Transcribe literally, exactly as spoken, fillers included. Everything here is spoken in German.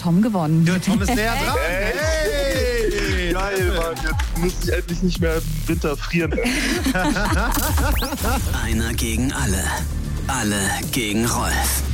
Tom gewonnen. Ja, Tom ist näher dran. Hey, geil, Mann. Jetzt muss ich endlich nicht mehr im Winter frieren. Einer gegen alle. Alle gegen Rolf.